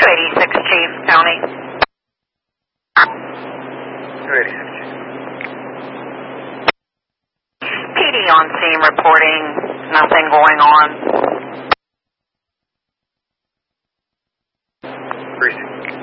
286, Chief, County. 286, Chief. PD on scene reporting nothing going on. Precinct.